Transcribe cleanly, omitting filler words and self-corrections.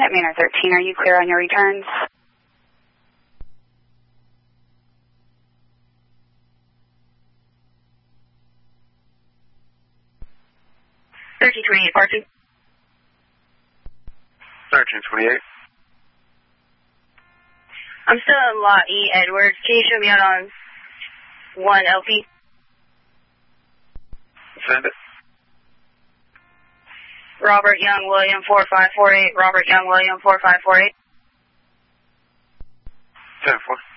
at Manor 13, are you clear on your returns? 1328, parking. 1328. I'm still in Lot E, Edwards. Can you show me out on 1 LP? Send it. Robert Young William 4548. Robert Young William 4548. 10-4.